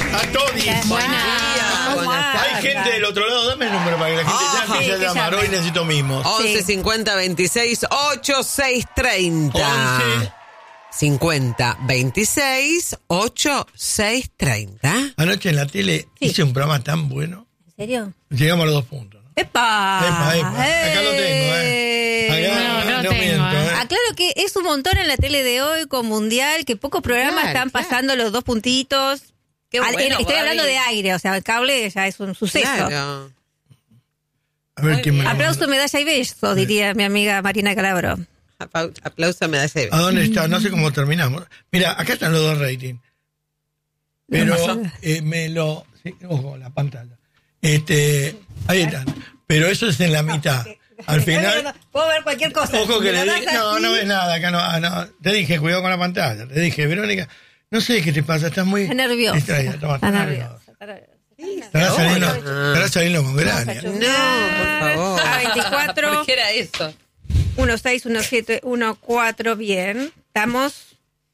A todos. Hay gente del otro lado, dame el número para que la gente ya llame. Hoy necesito mimos. 11 50 26 8630. 11 50 26 8630. Anoche en la tele hice un programa tan bueno. ¿En serio? Llegamos a los 2 puntos, ¿no? ¡Epa! Acá lo tengo, Acá no miento, Aclaro que es un montón en la tele de hoy con Mundial, que pocos programas están pasando los 2 puntitos. Qué bueno, estoy hablando de aire, o sea, el cable ya es un suceso. Claro. A ver quién me Aplauso, medalla y beso, diría mi amiga Marina Calabro. Aplauso, me da ese. ¿A dónde está? No sé cómo terminamos. Mira, acá están los 2 ratings. Pero sí, ojo, la pantalla. Ahí están. Pero eso es en la mitad. Al final. Puedo ver cualquier cosa. Ojo que le dije. No ves nada. Acá no. Te dije, cuidado con la pantalla. Te dije, Verónica, no sé qué te pasa. Estás muy. Nerviosa. Distraída. Está nerviosa. Estará saliendo con Grania. No, por favor. A24. ¿Por qué era eso? 16, 17, 14, bien. Estamos.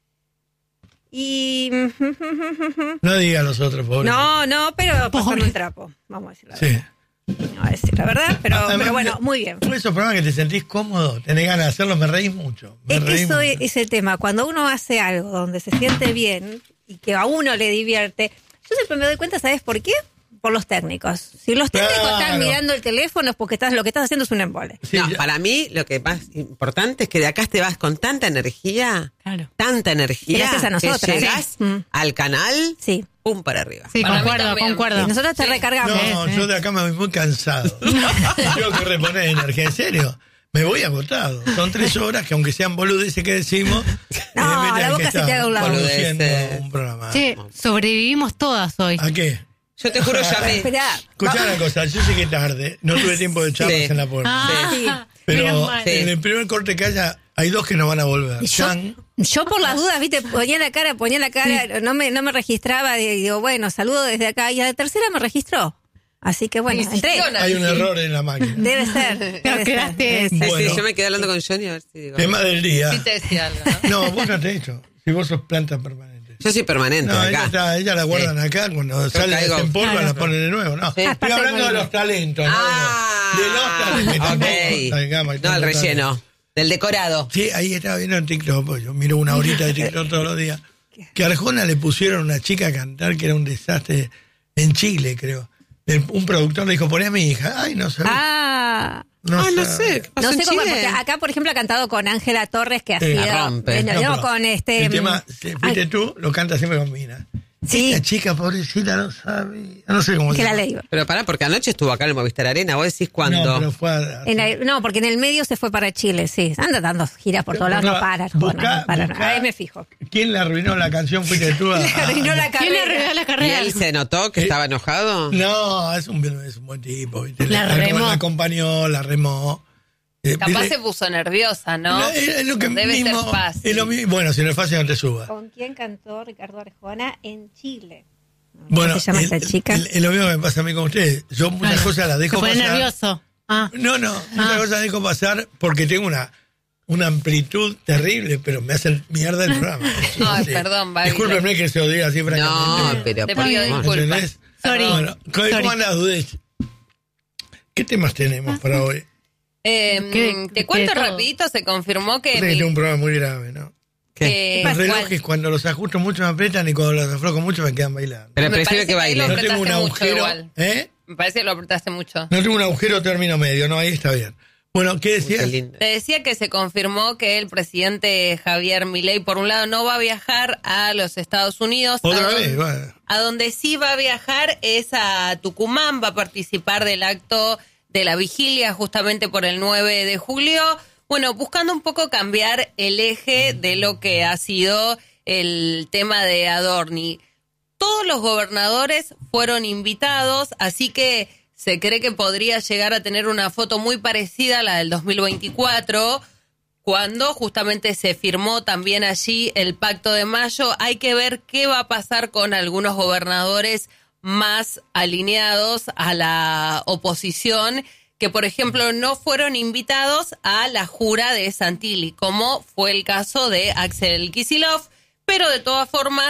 Y. No diga a los otros, pobre. No, pero pasando el trapo. Vamos a decir la verdad. Sí. No voy a decir la verdad, pero bueno, muy bien. Por esos programas que te sentís cómodo, tenés ganas de hacerlo, me reís mucho. Eso es el tema. Cuando uno hace algo donde se siente bien y que a uno le divierte, yo siempre me doy cuenta, ¿sabes por qué? Por los técnicos. Si los técnicos están mirando el teléfono es porque lo que estás haciendo es un embole. Sí, no, para mí lo que más importante es que de acá te vas con tanta energía, tanta energía, gracias a nosotros, que llegás al canal, pum para arriba. Sí, concuerdo. Y nosotros te recargamos. No, yo de acá me voy muy cansado. Tengo que reponer energía, en serio. Me voy agotado. Son 3 horas que aunque sean boludeces que decimos, la boca se te haga a un lado. Produciendo un programa. Sí, sobrevivimos todas hoy. ¿A qué? Yo te juro, llamé. Escuchá una cosa, yo sé que tarde, no tuve tiempo de echarlos en la puerta. Pero en el primer corte que haya, hay 2 que no van a volver. Yo por las dudas, viste, ponía la cara, no me registraba, digo, bueno, saludo desde acá, y a la tercera me registró. Así que bueno, entré. Hay un error en la máquina. Debe ser. Pero quedaste. Sí, yo me quedé hablando con Johnny a ver si digo. Tema del día. Sí te decía algo, No, vos no te he hecho. Si vos sos planta permanente. Yo soy permanente acá. Ella la guardan acá, cuando sale en polvo la ponen de nuevo. No, estoy hablando de los talentos. De los talentos. No, el relleno. Del decorado. Sí, ahí estaba viendo en TikTok, pues yo miro una horita de TikTok todos los días. Que a Arjona le pusieron una chica a cantar que era un desastre en Chile, creo. Un productor le dijo, poné a mi hija. Ay, no sé. No sé. ¿Qué pasó No sé en cómo, Chile? porque acá, por ejemplo, ha cantado con Ángela Torres, que ha sido. La rompe. Con el tema, fuiste tú, lo canta siempre con Mina. Sí. Esta chica pobrecita no sabe. No sé cómo que la ley. Pero pará, porque anoche estuvo acá en el Movistar Arena. ¿Vos decís cuándo? No, pero fue no, porque en el medio se fue para Chile, sí. Anda dando giras por todos lados, no para. Ahí me fijo. ¿Quién le arruinó la canción? Fuiste tú. Le arruinó la ¿Quién le arruinó la carrera? ¿Y él se notó que estaba enojado? No, es un buen tipo. ¿Viste? La remó. La acompañó, la remó. Capaz se puso nerviosa, ¿no? Es lo que Debe mismo, ser fácil. es lo mismo. Bueno, si no es fácil, no te subas. ¿Con quién cantó Ricardo Arjona en Chile? Bueno, ¿cómo se llama esta chica? Es lo mismo que me pasa a mí con ustedes. Yo muchas cosas las dejo Se pone pasar. nervioso. No, muchas cosas las dejo pasar porque tengo una amplitud terrible, pero me hacen mierda el programa. Ay, perdón, Bagui. Discúlpenme que se lo diga así francamente. No, pero te pido disculpas. ¿Entendés? Sorry. Bueno, ¿cómo andas, Dudez? ¿Qué temas tenemos para hoy? Te cuento rapidito, se confirmó que... Tenés un programa muy grave, ¿no? Los relojes cuando los ajusto mucho me apretan y cuando los aflojo mucho me quedan bailando. Pero Me prefiero parece que baile. No tengo un agujero. Igual. Me parece que lo apretaste mucho. No tengo un agujero término medio, no, ahí está bien. Bueno, ¿qué decías? Te decía que se confirmó que el presidente Javier Milei, por un lado, no va a viajar a los Estados Unidos. Otra vez, bueno. A donde sí va a viajar es a Tucumán, va a participar del acto de la vigilia justamente por el 9 de julio. Bueno, buscando un poco cambiar el eje de lo que ha sido el tema de Adorni. Todos los gobernadores fueron invitados, así que se cree que podría llegar a tener una foto muy parecida a la del 2024, cuando justamente se firmó también allí el Pacto de Mayo. Hay que ver qué va a pasar con algunos gobernadores más alineados a la oposición, que por ejemplo no fueron invitados a la jura de Santilli, como fue el caso de Axel Kicillof, pero de todas formas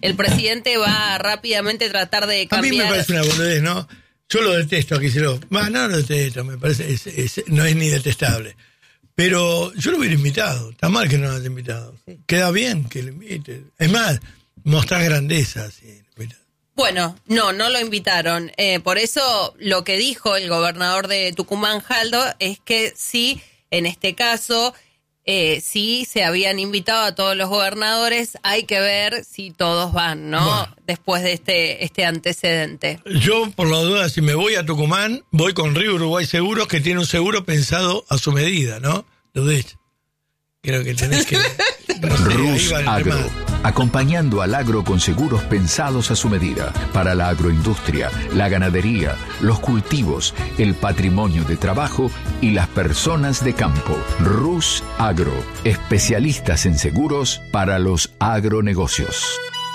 el presidente va a rápidamente tratar de A mí cambiar. me parece una boludez, ¿no? Yo lo detesto, no lo detesto, me parece, no es ni detestable. Pero yo lo hubiera invitado. Está mal que no lo haya invitado. Queda bien que lo invite. Es más, mostrar grandeza. Sí. Bueno, no lo invitaron. Por eso lo que dijo el gobernador de Tucumán, Jaldo, es que sí, en este caso, sí se habían invitado a todos los gobernadores. Hay que ver si todos van, ¿no? Bueno. Después de este antecedente. Yo, por la duda, si me voy a Tucumán, voy con Río Uruguay Seguros, que tiene un seguro pensado a su medida, ¿no? Lo de hecho. Creo que tenés que... Rus Agro, acompañando al agro con seguros pensados a su medida, para la agroindustria, la ganadería, los cultivos, el patrimonio de trabajo y las personas de campo. Rus Agro, especialistas en seguros para los agronegocios.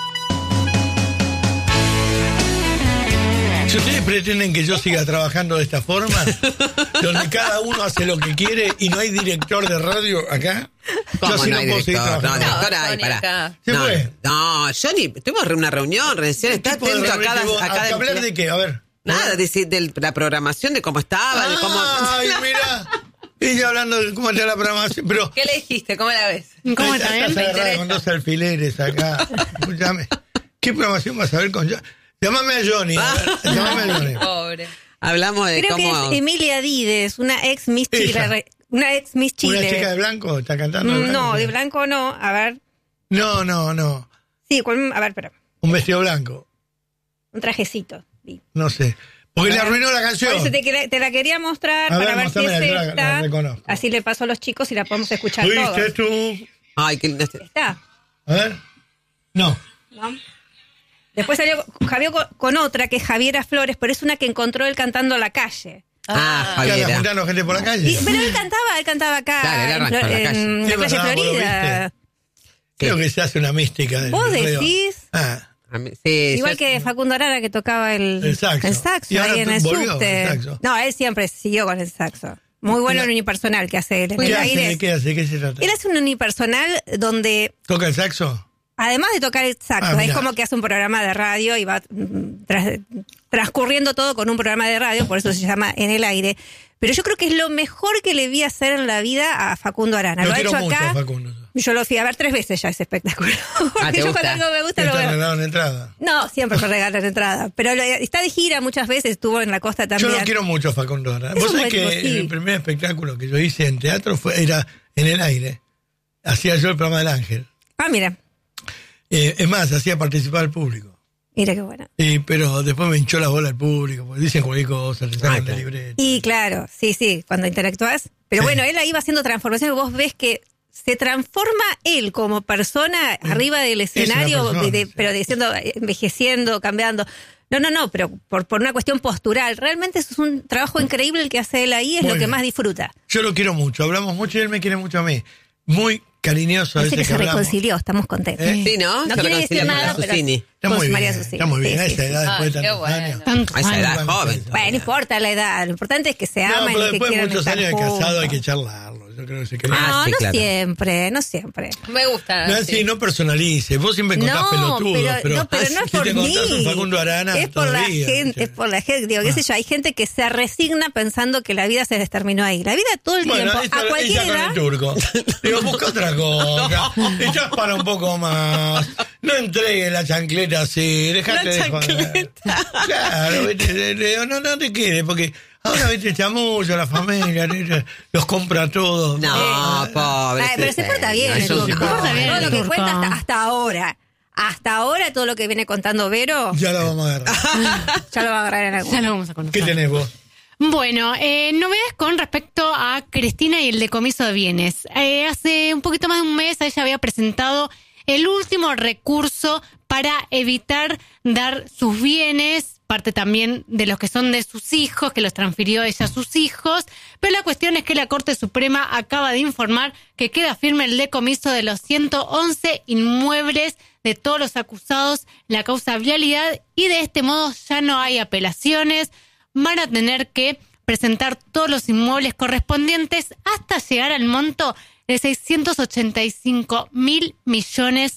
Si ustedes pretenden que yo siga trabajando de esta forma, donde cada uno hace lo que quiere y no hay director de radio acá, yo sí no puedo seguir trabajando. No, director ahí, pará. ¿Se fue? No, Johnny, tuvimos una reunión recién, está atento a cada ¿Hablar de qué? A ver. Nada, de la programación, de cómo estaba, de cómo... Ay, mira. Ella hablando de cómo está la programación, pero... ¿Qué le dijiste? ¿Cómo la ves? ¿Cómo está bien? Estás agarrada con dos alfileres acá. Escúchame. ¿Qué programación vas a ver con... Llámame a Johnny. Llámame a Johnny. Pobre. Hablamos de Creo cómo... que es Emilia Díez, una ex Miss Chile. Una ex Miss Chile. ¿Una chica de blanco? ¿Está cantando de blanco? No, de blanco no. A ver. No. Sí, a ver, espera. Un vestido blanco. Un trajecito. Sí. No sé. Porque le arruinó la canción. Por eso te la quería mostrar A ver, para ver si es mostrámela, esta. la reconozco. Así le paso a los chicos y la podemos escuchar todos. ¿Fuiste tú? Ay, qué lindo. ¿Está? A ver. No. ¿No? Después salió Javier con otra, que es Javiera Flores, pero es una que encontró él cantando a la calle. ¿Qué anda juntando gente por la calle? Pero él cantaba acá, Claro, él arrancó en la calle. en la Sí, calle ¿verdad? ¿Vos lo Florida. Creo que se hace una mística. ¿Vos decís? Sí, Igual que Facundo Arana, que tocaba el saxo. Y ahora ahí en el volvió subte. el saxo. No, él siempre siguió con el saxo. Muy bueno el unipersonal que hace él en ¿Qué el hace? aire. ¿De qué hace? ¿Qué se trata? Él hace un unipersonal donde, ¿Toca el saxo? además de tocar el saxo, es mirá. como que hace un programa de radio y va transcurriendo todo con un programa de radio, por eso se llama En el Aire. Pero yo creo que es lo mejor que le vi hacer en la vida a Facundo Arana. Lo Lo ha quiero hecho mucho acá. a Facundo. Yo lo fui a ver 3 veces ya ese espectáculo. Porque ¿te yo gusta? cuando algo me gusta ¿Te lo veo. regalaron entrada? No, siempre me regalan entrada. Pero está de gira muchas veces, estuvo en la costa Yo también. lo quiero mucho a Facundo Arana. Es Vos un sabés buen que tipo, sí. el primer espectáculo que yo hice en teatro era En el Aire. Hacía yo el programa del Ángel. Ah, mira. Es más, hacía participar al público. Mira qué bueno. Pero después me hinchó la bola el público, porque dicen cualquier cosa, te sacan la libreta. Y claro, sí, cuando interactúas. Pero bueno, él ahí va haciendo transformaciones. Vos ves que se transforma él como persona arriba del escenario, persona, sí. pero diciendo, envejeciendo, cambiando. No, pero por una cuestión postural. Realmente eso es un trabajo increíble el que hace él ahí, es Bueno, lo que más disfruta. Yo lo quiero mucho, hablamos mucho y él me quiere mucho a mí. Muy cariñoso a Parece que veces se que hablamos. reconcilió, estamos contentos. Sí, ¿no? No Se quiere reconcilia decir con nada, la pero Susini. Está con muy María bien, Susini. está muy bien. Sí, A esa sí, edad, después de qué tantos bueno. años. Tantos A esa años. edad joven. Bueno, no importa la edad, lo importante es que se No, aman pero y que después de quieran muchos estar años de juntos. casado hay que charlarlo. Yo creo que se cree. Ah, No, sí, no claro. siempre, no siempre. Me gusta. Nancy, no personalice. Vos siempre contás pelotudos, pero no es si por te mí. contás un Facundo Arana, es por la todavía, gente, es por la gente. Digo, qué sé yo, hay gente que se resigna pensando que la vida se les terminó ahí. La vida todo el Bueno, tiempo, a cualquier con edad. el turco. Digo, busca otra cosa. Echás para un poco más. No entregues la chancleta así. Dejate de joder. Claro, viste, no te quedes, porque ahora viste chamullo, la familia, los compra todos. No, pobre. Pero se porta bien, Ay, el sos turco. simpático. Se porta bien Todo el lo que turco. cuenta hasta ahora. Hasta ahora todo lo que viene contando Vero, Ya la vamos a agarrar. ya lo va a agarrar en algún Ya lo vamos a conocer. ¿Qué tenés vos? Bueno, novedades con respecto a Cristina y el decomiso de bienes. Hace un poquito más de un mes ella había presentado el último recurso para evitar dar sus bienes, parte también de los que son de sus hijos, que los transfirió ella a sus hijos, pero la cuestión es que la Corte Suprema acaba de informar que queda firme el decomiso de los 111 inmuebles de todos los acusados en la causa Vialidad y de este modo ya no hay apelaciones. Van a tener que presentar todos los inmuebles correspondientes hasta llegar al monto de 685.000 millones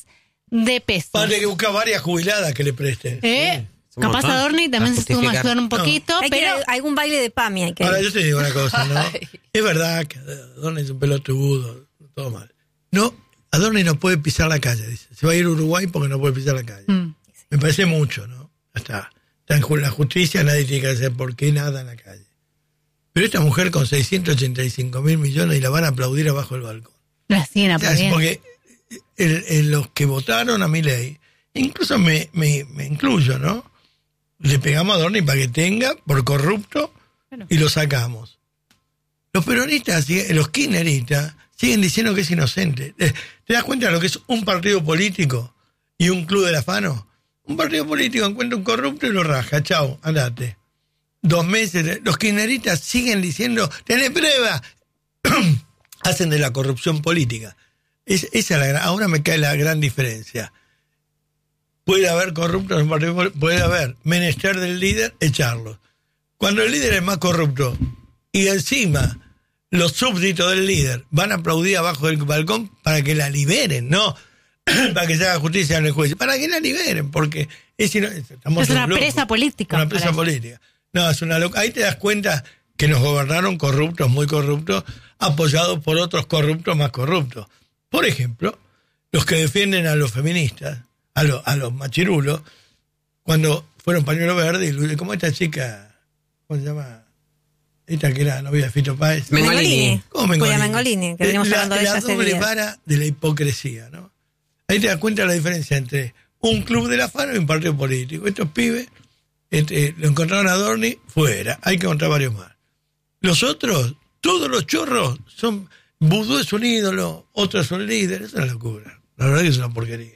de pesos. Va a tener que buscar varias jubiladas que le presten. Capaz Adorni también se tuvo que ayudar un poquito, Hay pero... algún baile de PAMI hay que... Ahora, yo te digo una cosa, ¿no? Es verdad que Adorni es un pelotudo, todo mal. No, Adorni no puede pisar la calle, dice. Se va a ir a Uruguay porque no puede pisar la calle. Me parece mucho, ¿no? Está en la justicia, nadie tiene que hacer por qué nada en la calle. Pero esta mujer con 685.000 millones y la van a aplaudir abajo del balcón. La siguen aplaudiendo. Porque los que votaron a Milei, incluso me incluyo, ¿no? Le pegamos a Adorni para que tenga por corrupto y lo sacamos. Los peronistas, los kirchneristas, siguen diciendo que es inocente. ¿Te das cuenta de lo que es un partido político y un club del afano? Un partido político encuentra un corrupto y lo raja. Chao, andate. 2 meses. Los kirchneristas siguen diciendo, ¿tenés prueba? Hacen de la corrupción política. Ahora me cae la gran diferencia. Puede haber corruptos en un partido político, puede haber menester del líder, echarlo. Cuando el líder es más corrupto y encima los súbditos del líder van a aplaudir abajo del balcón para que la liberen, no para que se haga justicia en el juicio, para que la liberen, porque es una presa política. Una presa política. No, es una locura. Ahí te das cuenta que nos gobernaron corruptos, muy corruptos, apoyados por otros corruptos más corruptos. Por ejemplo, los que defienden a los feministas, a los machirulos, cuando fueron pañuelo verde, y como esta chica, ¿cómo se llama? Esta que era novia de Fito Páez. Mengolini. ¿Cómo Mengolini? Mengolini, que venimos hablando de ella hace días. La doble vara de la hipocresía, ¿no? Ahí te das cuenta de la diferencia entre un club del afano y un partido político. Estos pibes lo encontraron a Adorni, fuera. Hay que encontrar varios más. Los otros, todos los chorros, son... Vudú es un ídolo, otros son líderes. Es una locura. La verdad que es una porquería.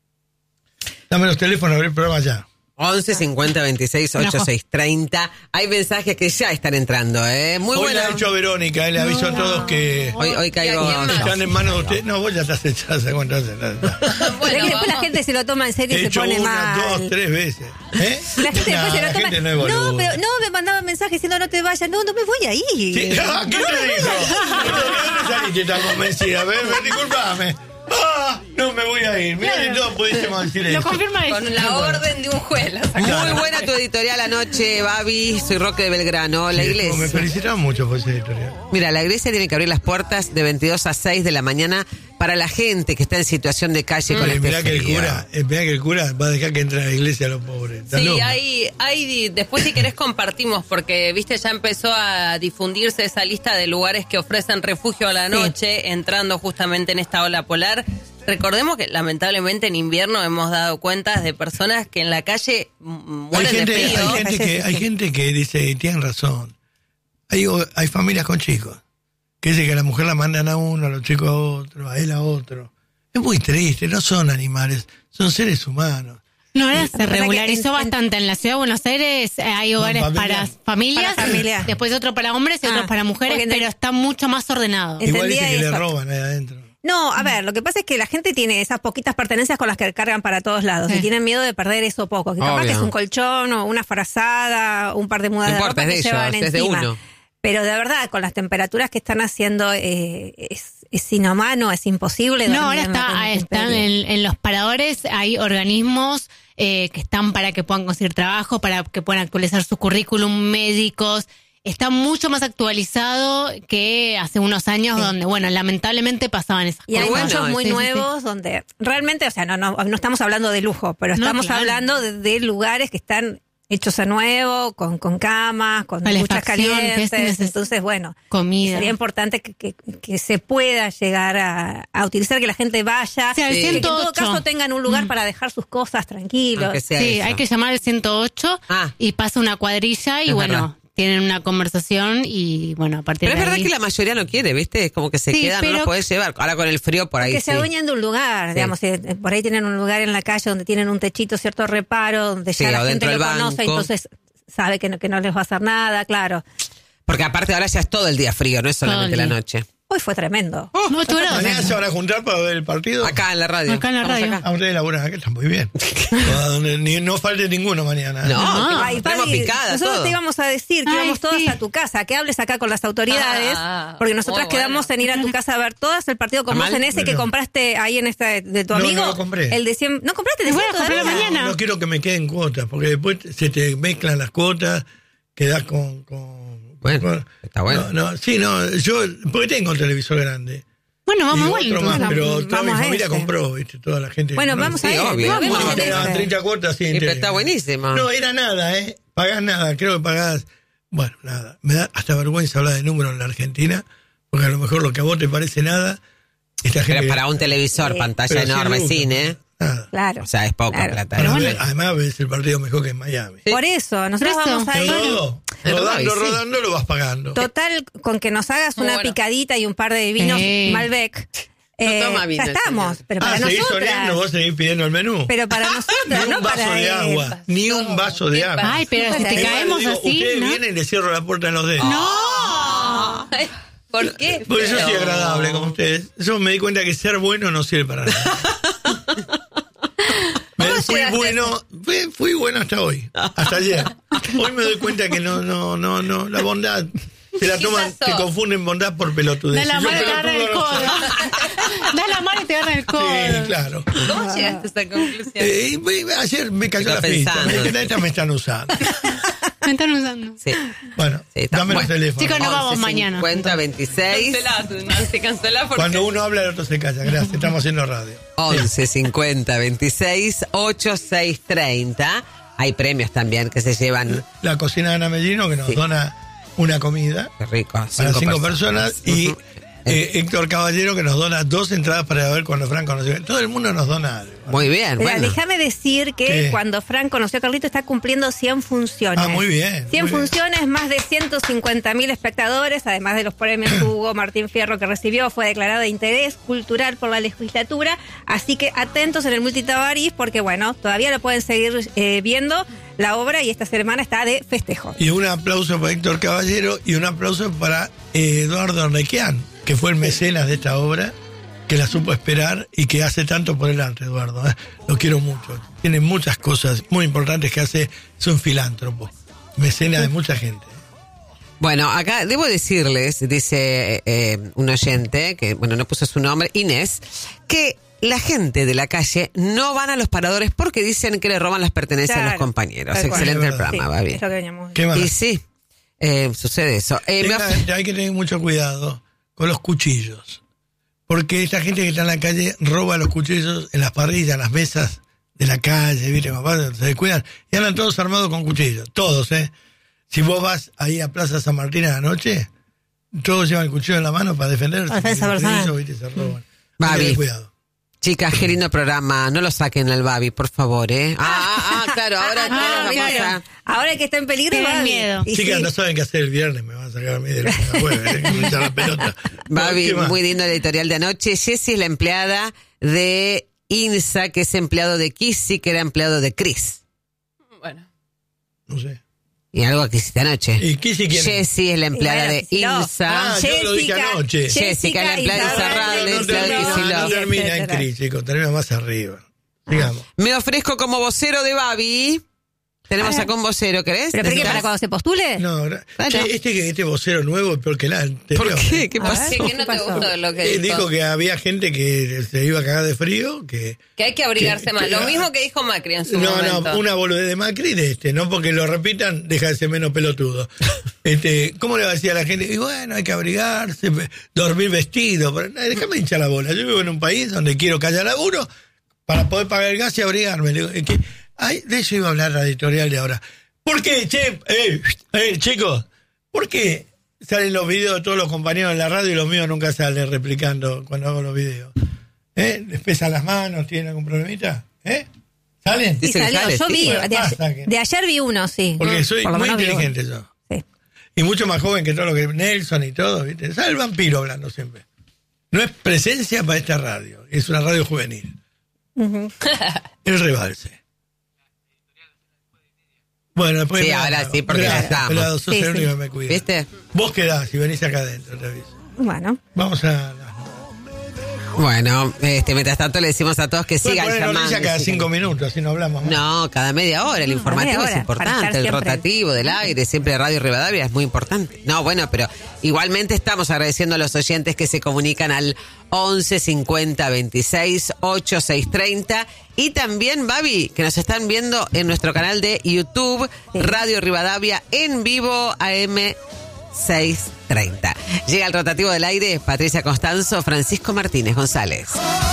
Dame los teléfonos, abrir el programa ya. 11 50 26 86 30. Hay mensajes que ya están entrando, Muy hoy bueno. Hoy le ha hecho Verónica, le aviso a todos que... Hoy caigo... Están en manos de ustedes. No, vos ya estás echada, ¿hace cuánto hace? Bueno, después la gente se lo toma en serio y se pone mal. 1, 2, 3 veces. La gente después se lo toma... No, pero me mandaban mensajes diciendo no te vayas. No me voy a ir. ¿Sí? ¿Qué te dijo? ¿Dónde saliste tan convencida? Disculpame. No me voy a ir. Mira, de todo pudiésemos decir eso. Lo confirma eso. Con la orden de un juez. Muy buena tu editorial anoche, Babi. Soy Roque de Belgrano. La iglesia. Me felicitaron mucho por esa editorial. Mira, la iglesia tiene que abrir las puertas de 22 a 6 de la mañana para la gente que está en situación de calle con este mirá frío. Mirá que el cura va a dejar que entre a la iglesia a los pobres. Sí, hay después si querés compartimos, porque viste ya empezó a difundirse esa lista de lugares que ofrecen refugio a la noche, entrando justamente en esta ola polar. Recordemos que lamentablemente en invierno hemos dado cuenta de personas que en la calle mueren de frío. Hay gente que dice, y tienen razón, hay familias con chicos, que dice que a la mujer la mandan a uno, a los chicos a otro, a él a otro. Es muy triste, no son animales, son seres humanos. No, ahora se regularizó bastante. En la ciudad de Buenos Aires hay hogares para familias, después otro para hombres y otros para mujeres, pero está mucho más ordenado. Igual dice que le roban ahí adentro. No, a ver, lo que pasa es que la gente tiene esas poquitas pertenencias con las que cargan para todos lados y tienen miedo de perder eso poco. Que capaz que es un colchón o una frazada, un par de mudas de ropa que llevan encima. De uno. Pero de verdad, con las temperaturas que están haciendo, es inhumano, es imposible. No, ahora están en los paradores, hay organismos que están para que puedan conseguir trabajo, para que puedan actualizar su currículum, médicos. Está mucho más actualizado que hace unos años donde, bueno, lamentablemente pasaban esas cosas. Y hay muchos muy nuevos donde realmente, o sea, no estamos hablando de lujo, pero estamos hablando de lugares que están hechos a nuevo, con camas, con duchas calientes. Entonces, bueno, comida. Sería importante que se pueda llegar a utilizar, que la gente vaya, que en todo caso tengan un lugar para dejar sus cosas tranquilos. Sí, hay que llamar al 108 y pasa una cuadrilla y bueno... Tienen una conversación y, bueno, a partir de ahí... Pero es verdad que la mayoría no quiere, ¿viste? Es como que se quedan, no los podés llevar. Ahora con el frío por ahí que se adueñan de un lugar, digamos. Por ahí tienen un lugar en la calle donde tienen un techito, cierto reparo, donde ya la gente lo conoce, entonces sabe que no les va a hacer nada, claro. Porque aparte ahora ya es todo el día frío, no es solamente la noche. Hoy fue tremendo. No, estuvo la ¿Mañana se van a juntar para ver el partido? Acá en la radio. Acá en la Vamos radio. acá. Ustedes laburan acá, están muy bien. Donde no falte ninguno mañana. No, Ay, tenemos Fabi, picada nosotros todo. te íbamos a decir que Ay, íbamos todas sí. a tu casa, que hables acá con las autoridades, porque nosotras muy bueno. quedamos en ir a tu casa a ver todas el partido con vos Amal, en ese que bueno. compraste ahí en esta de tu No, amigo. no lo compré. El de 100, ¿no compraste de Bueno, 100 compré todavía? mañana. No quiero que me queden cuotas, porque después se te mezclan las cuotas, quedás con Bueno, está bueno. Yo, porque tengo un televisor grande. Bueno, vamos Y igual. otro más, entonces. pero toda mi vamos a familia ese. compró, ¿viste? Toda la gente. Bueno, compró. vamos Sí, a ir. obvio. Vamos Vamos en Te daban ese. 30 cuotas, sí. Pero está buenísimo. No, era nada, Pagás nada, creo que pagás. Bueno, nada. Me da hasta vergüenza hablar de números en la Argentina, porque a lo mejor lo que a vos te parece nada, esta gente. Pero para un televisor, Sí. pantalla pero 100 enorme, lucas, cine. Nada. Claro. O sea, es poca Claro. plata. Para ¿no? ver, además ves el partido mejor que en Miami. Por eso, nosotros Por eso. vamos a ir. Todo, Pero rodando, sí. rodando lo vas pagando. Total, con que nos hagas una Bueno. picadita y un par de vinos Sí. Malbec. No toma vino, ya estamos, señor. pero para seguís soñando, nosotras. vos seguís pidiendo el menú. Pero para Ni nosotras, un no vaso para de él. agua, ni un vaso de agua. Ay, pero si te Es más, caemos Digo, así, ustedes ¿no? vienen y les cierro la puerta en los dedos. ¿Por qué? Porque yo soy Pero- agradable como ustedes. Yo me di cuenta que ser bueno no sirve para nada. Fui llegaste? bueno, fui bueno hasta hoy, hasta ayer. Hoy me doy cuenta que no, la bondad se la ¿Qué toman, pasó? te confunden bondad por pelotudez. Da la Si yo mano y te agarra el pelotudo no codo. soy. Da la mano y te agarra el codo. Sí, claro. ¿Cómo llegaste a esa conclusión? Ayer me cayó la Está ficha. pensando. Esta me están usando. Me están usando. Sí. Bueno, Sí, está dame bueno. los teléfonos. Chicos, nos vamos mañana. 50, 26, Se cancelá porque... Cuando uno habla, el otro se calla. Gracias, estamos haciendo radio. 11, 50, 26, 8, 6, 30. Hay premios también que se llevan. La cocina de Ana Mellino que nos Sí. dona una comida Qué rico. para 5 personas y Ujú. Héctor Caballero que nos dona 2 entradas para ver cuando Franco nos lleve. Todo el mundo nos dona algo. Muy bien, Mira, bueno. déjame decir que ¿Qué? cuando Frank conoció a Carlito está cumpliendo 100 funciones. Ah, muy bien, 100 muy bien. funciones, más de 150.000 espectadores, además de los premios Hugo Martín Fierro que recibió, fue declarado de interés cultural por la legislatura, así que atentos en el Multitabarís porque bueno, todavía lo pueden seguir viendo la obra y esta semana está de festejo. Y un aplauso para Héctor Caballero y un aplauso para Eduardo Arnequian, que fue el mecenas de esta obra, que la supo esperar y que hace tanto por el arte, Eduardo. Lo quiero mucho. Tiene muchas cosas muy importantes que hace. Es un filántropo, mecenas de mucha gente. Bueno, acá debo decirles, dice un oyente, que bueno, no puso su nombre, Inés, que la gente de la calle no van a los paradores porque dicen que le roban las pertenencias a los Claro, compañeros. tal cual. Excelente el Es verdad. programa, va Sí, bien. es lo que veníamos ¿Qué más? Y sí, sucede eso. Hay que tener mucho cuidado con los cuchillos. Porque esta gente que está en la calle roba los cuchillos en las parrillas, en las mesas de la calle, ¿viste? Papá, se descuidan. Y andan todos armados con cuchillos. Todos, ¿eh? Si vos vas ahí a Plaza San Martín a la noche, todos llevan el cuchillo en la mano para defenderse. Para defensa Y personal. eso, ¿viste? Se roban. Hay que Babi. tener cuidado. Chicas, qué lindo programa. No lo saquen al Babi, por favor, ¿eh? Claro, ahora vamos claro. Ahora que está en peligro, Tienen va miedo. Y Chicas, sí. no saben qué hacer el viernes, me van a sacar a mí de la jueves, que me echan la pelota. Babi, ¿Qué más? muy lindo el editorial de anoche. Jessie es la empleada de INSA, que es empleado de Kissy, que era empleado de Chris. Bueno. No sé. Y algo que hiciste anoche. ¿Y Kissy quién es? Jessie es la empleada bueno, de Kicillof. INSA. Ah, yo lo dije anoche. Jessica, la empleada de Izarralde, No empleada de Kicillof. no termina en etcétera. Cris, chicos, termina más arriba. Digamos. Me ofrezco como vocero de Babi. Tenemos acá un vocero, ¿querés? ¿Pero por qué? ¿Necesitas? ¿Para cuando se postule? No, Bueno. che, este vocero nuevo es peor que el anterior. ¿Por qué? ¿Qué A ver. pasó? ¿Qué no te pasó? gustó de lo que dijo? Dijo que había gente que se iba a cagar de frío, que... Que hay que abrigarse que- más. que- Lo mismo que dijo Macri en su No, momento. no, una boludez de Macri de no porque lo repitan, deja de ser menos pelotudo. ¿Cómo le va a decir a la gente? Y bueno, hay que abrigarse, dormir vestido. Pero, déjame hinchar la bola. Yo vivo en un país donde quiero que haya laburo para poder pagar el gas y abrigarme. Le digo, de eso iba a hablar la editorial de ahora. ¿Por qué, che? Chicos, ¿por qué salen los videos de todos los compañeros en la radio y los míos nunca salen replicando cuando hago los videos? ¿Les pesan las manos? ¿Tienen algún problemita? ¿Salen? Y Dice que salió, sale, yo sí. vi, Bueno, basta que- de ayer vi uno, sí. Porque soy Por lo muy menos vi uno. inteligente yo. Sí. Y mucho más joven que todo lo que Nelson y todo, ¿viste? Sale el vampiro hablando siempre. No es presencia para esta radio, es una radio juvenil. El rebalse. Bueno, después... Sí, me- ahora sí, porque Gracias, ya estamos. pelado, sos Sí, el sí. único que me cuida. ¿Viste? Vos quedás y venís acá adentro, te aviso. Bueno. Vamos a... Bueno, mientras tanto le decimos a todos que sigan llamando. Noticias cada 5 minutos, así no hablamos más. No, cada media hora. El informativo es importante, el rotativo del aire, siempre Radio Rivadavia es muy importante. No, bueno, pero igualmente estamos agradeciendo a los oyentes que se comunican al 11 50 26 8 630 y también, Babi, que nos están viendo en nuestro canal de YouTube, Radio Rivadavia en vivo AM 630. Llega el rotativo del aire, Patricia Constanzo, Francisco Martínez González.